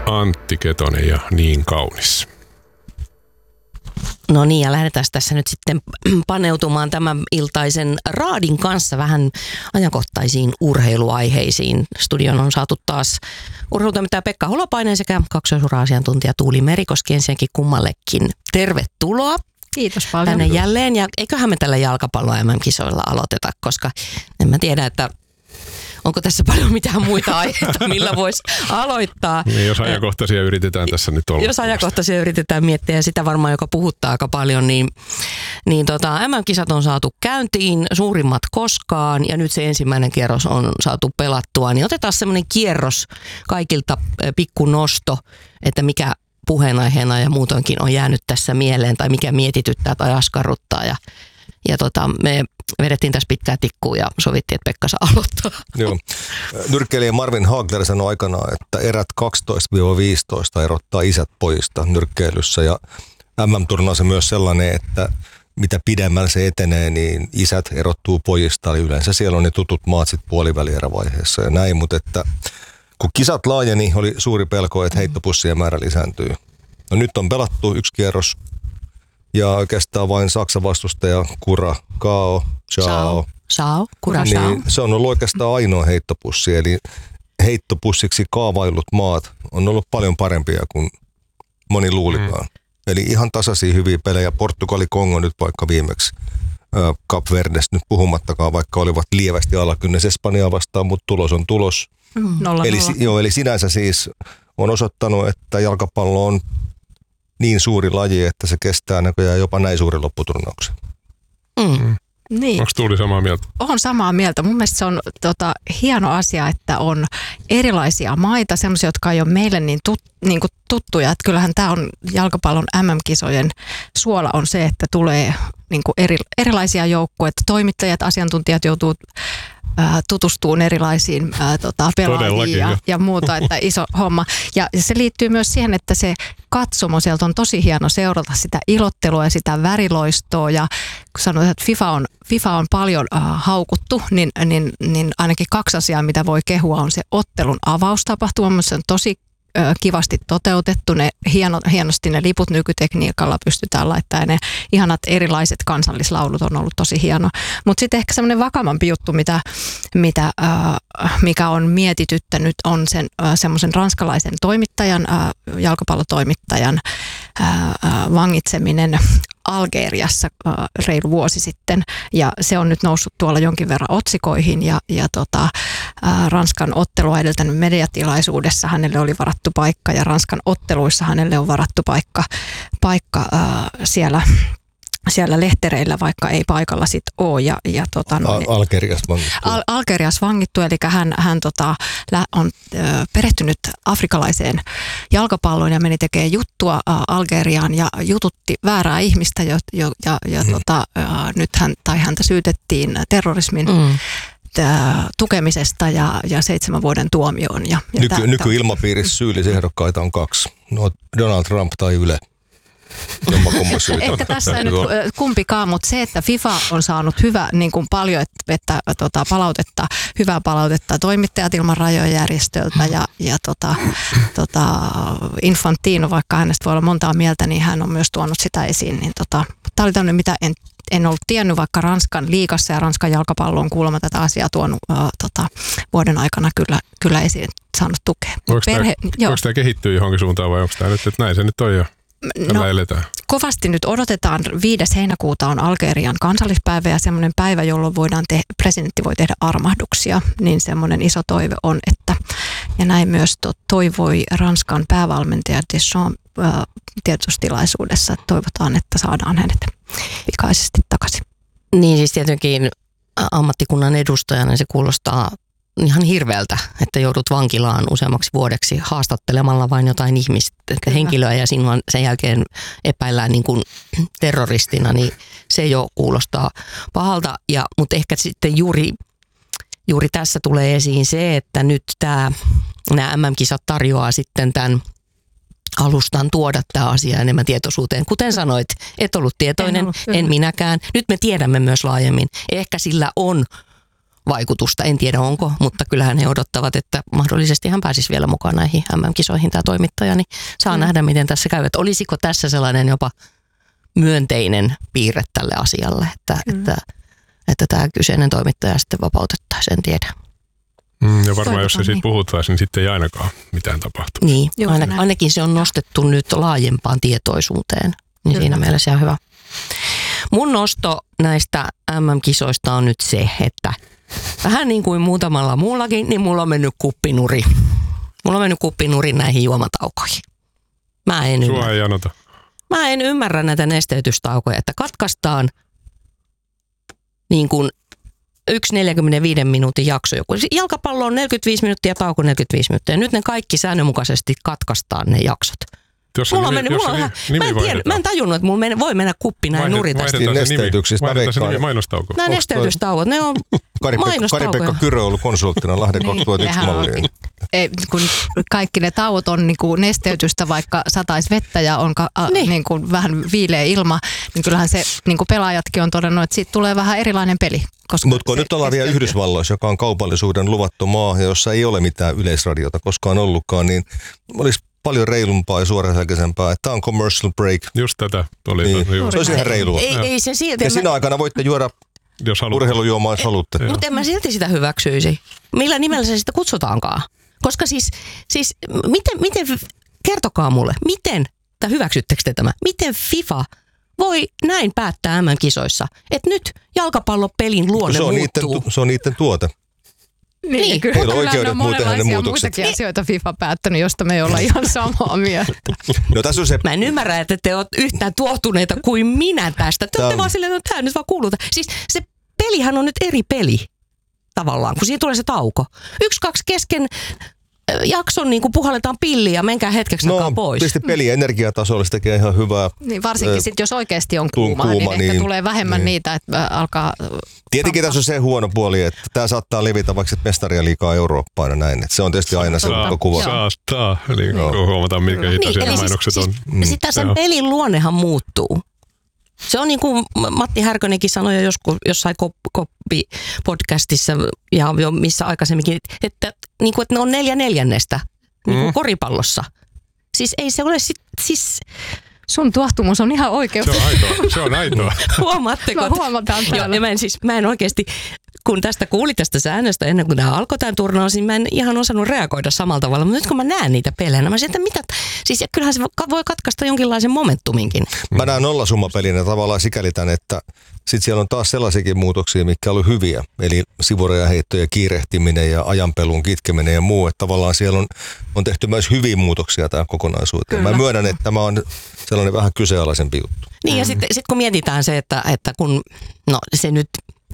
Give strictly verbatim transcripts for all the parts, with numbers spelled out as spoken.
Antti Ketonen ja Niin kaunis. No niin, ja lähdetään tässä nyt sitten paneutumaan tämän iltaisen raadin kanssa vähän ajankohtaisiin urheiluaiheisiin. Studion on saatu taas urheilutoimittaja Pekka Holopainen sekä kaksoisura-asiantuntija Tuuli Merikoski. Ensinnäkin kummallekin tervetuloa. Kiitos paljon. Tänne jälleen, ja eiköhän me tällä jalkapallon M M-kisoilla aloiteta, koska en mä tiedä, että onko tässä paljon mitään muita aiheita, millä voisi aloittaa. Niin, jos ajankohtaisia yritetään tässä nyt olla. Jos ajankohtaisia yritetään miettiä, ja sitä varmaan joka puhuttaa aika paljon, niin, niin tota, M M-kisat on saatu käyntiin, suurimmat koskaan, ja nyt se ensimmäinen kierros on saatu pelattua. Niin otetaan semmoinen kierros kaikilta, pikku nosto, että mikä puheenaiheena ja muutoinkin on jäänyt tässä mieleen, tai mikä mietityttää tai askarruttaa, ja Ja tota, me vedettiin tässä pitkää tikkua ja sovittiin, että Pekka saa aloittaa. Joo. Nyrkkeilijä Marvin Hagler sanoi aikanaan, että erät kaksitoista viisitoista erottaa isät pojista nyrkkeilyssä. Ja M M-turnaus on myös sellainen, että mitä pidemmällä se etenee, niin isät erottuu pojista. Eli yleensä siellä on ne tutut maat sitten puolivälierävaiheessa ja näin. Mutta että kun kisat laajeni, oli suuri pelko, että heittopussien määrä lisääntyy. No nyt on pelattu yksi kierros. Ja oikeastaan vain Saksan vastustaja Kura, Kao, Chao. Chao, Kura, niin Chao. Se on ollut oikeastaan ainoa heittopussi, eli heittopussiksi kaavaillut maat on ollut paljon parempia kuin moni luulikaan. Mm. Eli ihan tasaisia hyviä pelejä. Portugali, Kongo nyt vaikka viimeksi. Cap Verdes nyt puhumattakaan, vaikka olivat lievästi alakynnessä Espanjaa vastaan, mutta tulos on tulos. Mm. Nolla, eli, nolla. joo, eli sinänsä siis on osoittanut, että jalkapallo on niin suuri laji, että se kestää näköjään jopa näin suurin lopputurnauksen. Mm. Niin. Onko Tuuli samaa mieltä? Olen samaa mieltä. Mun mielestä se on tota, hieno asia, että on erilaisia maita, semmoisia, jotka ei ole meille niin, tut, niin kuin tuttuja. Että kyllähän tämä on jalkapallon M M-kisojen suola on se, että tulee niin kuin eri, erilaisia joukkueita. Toimittajat, asiantuntijat joutuu tutustuu erilaisiin ää, tota, pelaajiin ja, ja muuta, että iso homma. Ja se liittyy myös siihen, että se katsomo sieltä on tosi hieno seurata sitä ilottelua ja sitä väriloistoa. Ja kun sanoit, että FIFA on, FIFA on paljon äh, haukuttu, niin, niin, niin ainakin kaksi asiaa, mitä voi kehua, on se ottelun avaustapahtuma. Se on tosi kivasti toteutettu, ne hieno, hienosti ne liput nykytekniikalla pystytään laittamaan, ne ihanat erilaiset kansallislaulut on ollut tosi hieno. Mutta sitten ehkä semmoinen vakavampi juttu, mitä, mitä, äh, mikä on mietityttänyt, on sen äh, semmoisen ranskalaisen toimittajan, äh, jalkapallotoimittajan äh, äh, vangitseminen Algeriassa äh, reilu vuosi sitten, ja se on nyt noussut tuolla jonkin verran otsikoihin, ja, ja tota, äh, Ranskan ottelua edeltänyt mediatilaisuudessa hänelle oli varattu paikka, ja Ranskan otteluissa hänelle on varattu paikka, paikka äh, siellä, siellä lehtereillä, vaikka ei paikalla sit ole. Ja, ja, tota, no, Al- Algeriassa vangittu. Al- Algeriassa vangittu, eli hän, hän tota, on ö, perehtynyt afrikalaiseen jalkapalloon ja meni tekemään juttua ä, Algeriaan ja jututti väärää ihmistä, jo, jo, ja, ja hmm. tota, ä, nyt hän, tai häntä syytettiin terrorismin hmm. tukemisesta ja, ja seitsemän vuoden tuomioon. Ja, ja Nyky, nykyilmapiirissä syyllisiä ehdokkaita on kaksi. No, Donald Trump tai Yle. Ehkä tässä ei nyt kumpikaan, mutta se, että FIFA on saanut hyvä, niin kuin paljon että, että, tota, palautetta, hyvää palautetta toimittajat ilman rajoja järjestöltä ja, ja tota, tota, Infantino, vaikka hänestä voi olla montaa mieltä, niin hän on myös tuonut sitä esiin. Niin, tota, tämä oli tämmöinen, mitä en, en ollut tiennyt, vaikka Ranskan liigassa ja Ranskan jalkapallo on kuulemma tätä asiaa tuonut äh, tota, vuoden aikana kyllä, kyllä esiin saanut tukea. Voiko Perhe, tämä, tämä kehittyä johonkin suuntaan vai onko tämä nyt, että näin se nyt on jo? No, kovasti nyt odotetaan. viides heinäkuuta on Algerian kansallispäivä ja semmoinen päivä, jolloin voidaan te- presidentti voi tehdä armahduksia. Niin semmoinen iso toive on, että ja näin myös to- toivoi Ranskan päävalmentaja Deschamps äh, tiedotustilaisuudessa, että toivotaan, että saadaan hänet pikaisesti takaisin. Niin siis tietenkin ammattikunnan edustajana se kuulostaa ihan hirveältä, että joudut vankilaan useammaksi vuodeksi haastattelemalla vain jotain ihmistä, henkilöä ja sinua sen jälkeen epäillään niin kuin terroristina, niin se jo kuulostaa pahalta. Ja, mutta ehkä sitten juuri, juuri tässä tulee esiin se, että nyt tämä, nämä M M-kisat tarjoaa sitten tämän alustan tuoda tämä asia enemmän tietoisuuteen. Kuten sanoit, et ollut tietoinen, en, ollut, en minäkään. Nyt me tiedämme myös laajemmin. Ehkä sillä on vaikutusta. En tiedä onko, mutta kyllähän he odottavat, että mahdollisesti hän pääsisi vielä mukaan näihin M M-kisoihin tämä toimittaja, niin saa mm. nähdä, miten tässä käy. Että olisiko tässä sellainen jopa myönteinen piirre tälle asialle, että, mm. että, että tämä kyseinen toimittaja sitten vapautettaisiin, en tiedä. Mm, ja varmaan jos se siitä niin. puhuttaisiin, niin sitten ei ainakaan mitään tapahtu. Niin, ainakin, ainakin se on nostettu nyt laajempaan tietoisuuteen, niin Kyllä. siinä mielessä ihan hyvä. Mun nosto näistä M M-kisoista on nyt se, että vähän niin kuin muutamalla muullakin, niin mulla on mennyt kuppinuri. Mulla on mennyt kuppinuri näihin juomataukoihin. Mä en Sua ymmärrä. ei janota. Mä en ymmärrä näitä nesteytystaukoja, että katkaistaan niin kuin yksi neljäkymmentäviisi minuutin jakso. Joku. Jalkapallo on neljäkymmentäviisi minuuttia, tauko neljäkymmentäviisi minuuttia. Ja nyt ne kaikki säännönmukaisesti katkaistaan ne jaksot. Jos Mulla on nimi, mennyt, mulla on, nimi mä, en tiedä, mä en tajunnut, että mulla men, voi mennä kuppi näin nuri tästä. Vaihdetaan se nimi, Nesteytyksistä mä vaihdetaan se veikkaan. nimi mainostauko. Nämä nesteytystauot, ne on Kari-Pekka, mainostaukoja. Kari-Pekka Kyrö on ollut konsulttina Lahden kaksituhattayksi malliin. Ei, kun kaikki ne tauot on niin kuin nesteytystä, vaikka sataisi vettä ja on ka, a, Niin. niin kuin vähän viileä ilma, niin kyllähän se niin kuin pelaajatkin on todennut, että siitä tulee vähän erilainen peli. Mutta kun nyt ollaan vielä Yhdysvalloissa, joka on kaupallisuuden luvattu maa, ja jossa ei ole mitään yleisradiota koskaan ollutkaan, niin olisi paljon reilumpaa ja suoraselkäisempää, että tämä on commercial break. Just tätä oli. Niin. Just. Se olisi ihan reilua. Ei, ei se silti. Ja mä- sinä aikana voitte juoda Jos haluat. urheilujuomaa, jos haluatte. Mutta en mä silti sitä hyväksyisi. Millä nimellä se sitä kutsutaankaan? Koska siis, siis miten, miten, kertokaa mulle, miten, tai hyväksyttekö te tämä, miten FIFA voi näin päättää M M-kisoissa, että nyt jalkapallopelin luonne Se on, muuttuu. niiden, se on niiden tuote. Niin, Niin. kyllä, Heillä on kyllä oikeudet on muuten tehdä ne monenlaisia muutokset. muitakin asioita FIFA päättänyt, josta me ei olla ihan samaa mieltä. No tässä on se, Mä en ymmärrä, että te olette yhtään tuohtuneita kuin minä tästä. Te Tää olette on- vaan silleen, että tämä nyt vaan kuuluu. Siis se pelihän on nyt eri peli tavallaan, kun siinä tulee se tauko. Yksi, kaksi kesken äh, jakson niin kuin puhalletaan pilliä ja menkää hetkeksi no aikaa pois. tietysti peli energiatasolla se tekee ihan hyvää. Niin varsinkin Ö, sit, jos oikeasti on tuun kuuma, kuuma, niin ehkä niin- tulee vähemmän niin. niitä, että äh, alkaa... Tietenkin tässä on se huono puoli, että tämä saattaa levitä vaikka mestaria liikaa Eurooppaan ja näin. Että se on tietysti aina se Totta. uhkakuva. Saastaa, eli Joo. kun huomataan, mitkä hitaisia eli mainokset siis, on. Siis, sitä sen Joo. pelin luonnehan muuttuu. Se on niin kuin Matti Härkönenkin sanoi jo joskus jossain Koppi-podcastissa ja jo missä aikaisemminkin, että, niin kuin, että ne on neljä neljännestä niin kuin Mm. koripallossa. Siis ei se ole sit, siis Sun tuohtumus on ihan oikein. Se on aitoa. Se on aitoa. huomaatteko? Mä huomataan Joo, täällä. ja mä en, siis, mä en oikeasti, kun tästä kuulin tästä säännöstä ennen kuin tämä alkoi tämän turnaus, niin mä en ihan osannut reagoida samalla tavalla. Mutta nyt kun mä näen niitä pelejä, niin mä sanoin, että mitä, siis ja kyllähän se voi katkaista jonkinlaisen momentuminkin. Mä näen nollasummapelinä tavallaan sikäli tän, että sitten siellä on taas sellaisiakin muutoksia, mitkä on ollut hyviä. Eli sivurajaheittoja, kiirehtiminen ja ajanpelun kitkeminen ja muu. Että tavallaan siellä on, on tehty myös hyviä muutoksia tähän kokonaisuuteen. Kyllä. Mä myönnän, että tämä on sellainen vähän kyseenalaisempi juttu. Niin ja sitten sit kun mietitään se, että, että kun, no se nyt,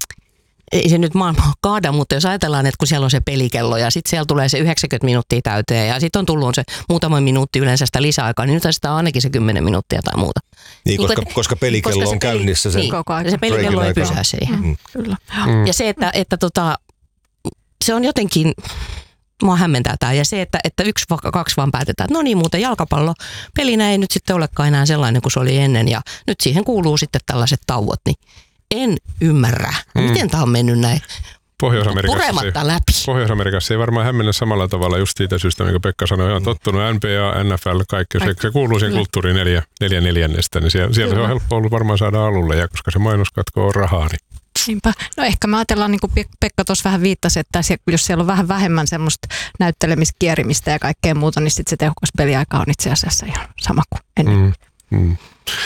ei se nyt maailmaa kaada, mutta jos ajatellaan, että kun siellä on se pelikello ja sitten siellä tulee se yhdeksänkymmentä minuuttia täyteen ja sitten on tullut se muutama minuutti yleensä sitä lisäaikaa, niin nyt sitä on ainakin se kymmenen minuuttia tai muuta. Niin, Niin, koska, kun- koska pelikello koska se on peli- käynnissä sen niin, koko ajan. se pelikello ei breakin pysää siihen. Mm. Kyllä. Mm. Ja se, että, että tota, se on jotenkin, mua hämmentää tämä. Ja se, että, että yksi vai kaksi vaan päätetään, että no niin muuten jalkapallo, pelinä ei nyt sitten olekaan enää sellainen kuin se oli ennen. Ja nyt siihen kuuluu sitten tällaiset tauot, niin en ymmärrä, mm. miten tämä on mennyt näin Pohjois-Amerikassa se, purematta läpi. Pohjois-Amerikassa ei varmaan hämmennä samalla tavalla just siitä syystä, minkä Pekka sanoi. On tottunut N B A, N F L, kaikki. Se, se kuuluu siihen kulttuuriin neljä, neljä neljännestä, niin siellä, sieltä se on helppo ollut varmaan saada alulle. Ja koska se mainoskatko on rahaa, niin Niinpä. No ehkä me ajatellaan, niin kuin Pekka tuossa vähän viittasi, että se, jos siellä on vähän vähemmän semmoista näyttelemis-kierimistä ja kaikkea muuta, niin sitten se tehokas peliaika on itse asiassa ihan sama kuin ennen. Mm, mm.